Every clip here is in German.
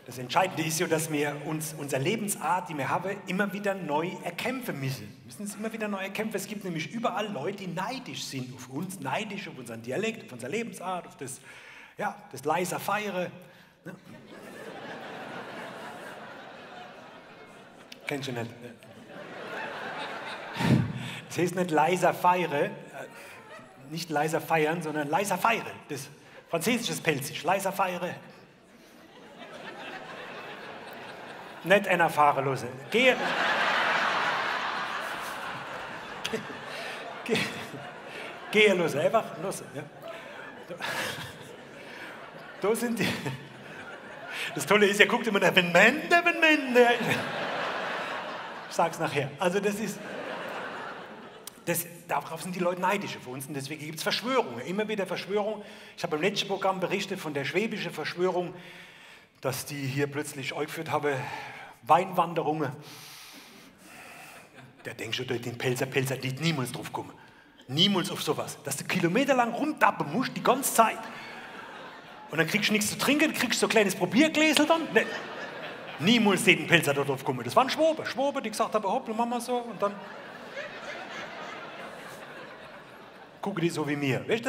Das Entscheidende ist ja, dass wir uns unsere Lebensart, die wir haben, immer wieder neu erkämpfen müssen. Wir müssen es immer wieder neu erkämpfen. Es gibt nämlich überall Leute, die neidisch sind auf uns, neidisch auf unseren Dialekt, auf unsere Lebensart, auf das, ja, das leise Feiern. Ne? Kennst du nicht? Das heißt nicht leiser Feiern, nicht leiser feiern, sondern leiser Feiern. Das französisches Pelzisch, leiser Feiern. Nicht einer fahren lassen. Geh lassen, einfach lassen. Ja. Da sind die. Das Tolle ist, er guckt immer nach den Männern. Ich sag's nachher. Also das ist. Darauf sind die Leute neidisch auf uns und deswegen gibt es Verschwörungen, immer wieder Verschwörungen. Ich habe im letzten Programm berichtet von der schwäbischen Verschwörung, dass die hier plötzlich eingeführt haben, Weinwanderungen. Der denkt schon, durch den Pelzer die niemals drauf kommen. Niemals auf sowas. Dass du kilometerlang rumtappen musst, die ganze Zeit. Und dann kriegst du nichts zu trinken, kriegst so ein kleines Probiergläsel dann. Nee. Niemals den Pelzer da drauf kommen. Das waren Schwaben, die gesagt haben, hopp, machen wir so. Und dann gucken die so wie mir. Weißt,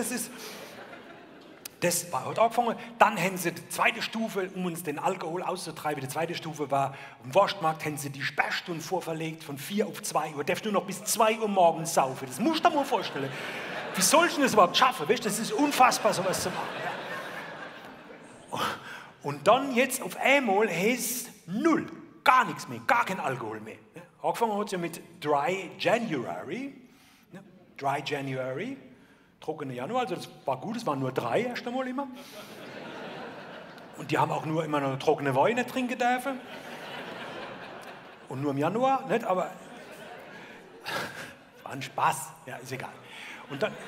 das war heute angefangen. Dann haben sie die zweite Stufe, um uns den Alkohol auszutreiben. Die zweite Stufe war, im Wurstmarkt haben sie die Sperrstunde vorverlegt von 4 auf 2 Uhr. Darfst du noch bis 2 Uhr morgens saufen. Das musst du dir mal vorstellen. Wie sollst du das überhaupt schaffen? Weißt, das ist unfassbar, sowas zu machen. Ja. Und dann jetzt auf einmal heißt es null. Gar nichts mehr, gar kein Alkohol mehr. Ja. Angefangen hat es ja mit Dry January. Ja. Dry January. Trockener Januar, also das war gut, es waren nur 3 erst einmal immer. Und die haben auch nur immer noch trockene Weine trinken dürfen. Und nur im Januar, nicht? Aber war ein Spaß, ja, ist egal. Und dann.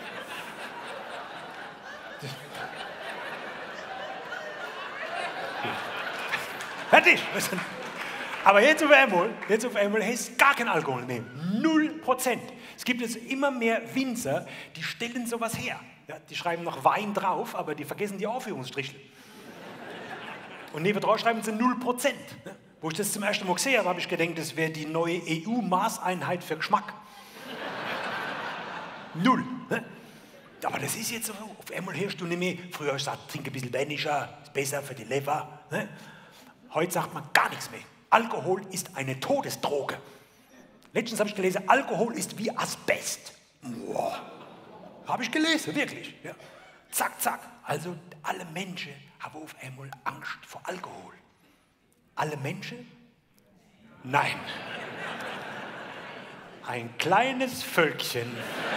Fertig! Aber jetzt auf einmal heißt es gar kein Alkohol mehr. 0%. Es gibt jetzt immer mehr Winzer, die stellen sowas her. Ja, die schreiben noch Wein drauf, aber die vergessen die Aufführungsstriche. Und nebendran schreiben sie 0%. Ne? Wo ich das zum ersten Mal gesehen habe, habe ich gedacht, das wäre die neue EU-Maßeinheit für Geschmack. 0. Ne? Aber das ist jetzt so, auf einmal hörst du nicht mehr. Früher hast du gesagt, trink ein bisschen weniger, ist besser für die Leber. Ne? Heute sagt man gar nichts mehr. Alkohol ist eine Todesdroge. Letztens habe ich gelesen, Alkohol ist wie Asbest. Boah. Habe ich gelesen, wirklich. Ja. Zack, zack. Also alle Menschen haben auf einmal Angst vor Alkohol. Alle Menschen? Nein. Ein kleines Völkchen